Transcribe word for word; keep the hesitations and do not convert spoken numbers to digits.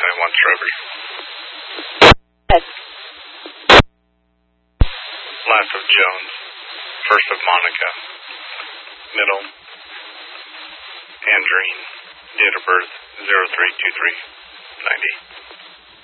twenty-one Strawberry. Yes. Last of Jones. First of Monica. Middle. Andrine. Date of birth zero three two three ninety.